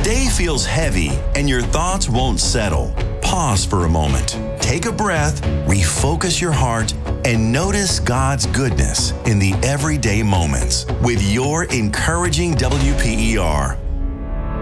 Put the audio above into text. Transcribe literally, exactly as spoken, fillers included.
day feels heavy and your thoughts won't settle, pause for a moment. Take a breath, refocus your heart, and notice God's goodness in the everyday moments with your encouraging W P E R.